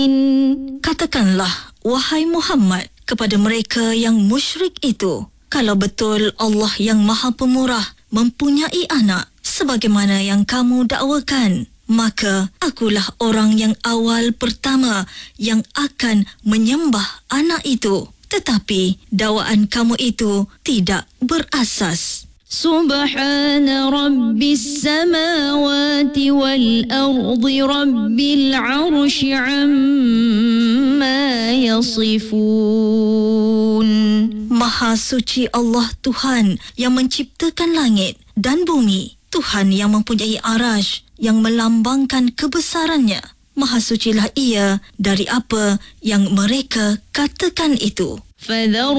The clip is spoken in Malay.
Katakanlah, wahai Muhammad, kepada mereka yang musyrik itu, kalau betul Allah yang Maha Pemurah mempunyai anak sebagaimana yang kamu dakwakan, maka akulah orang yang awal pertama yang akan menyembah anak itu. Tetapi dakwaan kamu itu tidak berasas. Subhana Rabbis samawati wal ardi Rabbil arsy amma yasifun. Maha suci Allah Tuhan yang menciptakan langit dan bumi, Tuhan yang mempunyai arasy yang melambangkan kebesarannya. Maha sucilah ia dari apa yang mereka katakan itu.